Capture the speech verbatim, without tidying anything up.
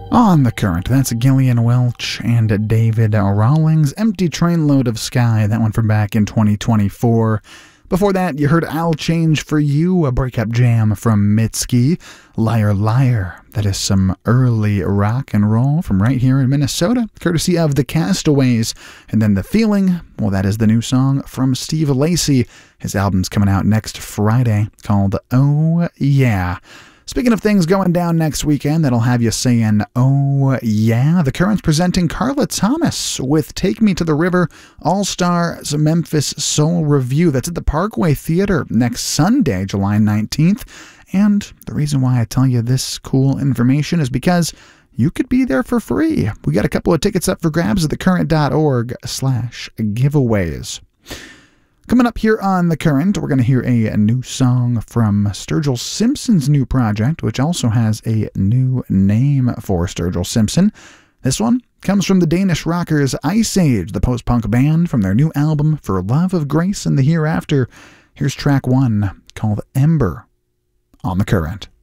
On the Current, that's Gillian Welch and David Rawlings, Empty Trainload of Sky, that one from back in twenty twenty-four. Before that, you heard I'll Change For You, a breakup jam from Mitski. Liar Liar, that is some early rock and roll from right here in Minnesota, courtesy of The Castaways. And then The Feeling, well, that is the new song from Steve Lacy. His album's coming out next Friday, called Oh Yeah. Speaking of things going down next weekend that'll have you saying, oh yeah, The Current's presenting Carla Thomas with Take Me to the River All-Stars Memphis Soul Review. That's at the Parkway Theater next Sunday, July nineteenth. And the reason why I tell you this cool information is because you could be there for free. We got a couple of tickets up for grabs at thecurrent.org slash giveaways. Coming up here on The Current, we're going to hear a, a new song from Sturgill Simpson's new project, which also has a new name for Sturgill Simpson. This one comes from the Danish rockers Ice Age, the post-punk band, from their new album For Love of Grace and the Hereafter. Here's track one, called Ember, on The Current.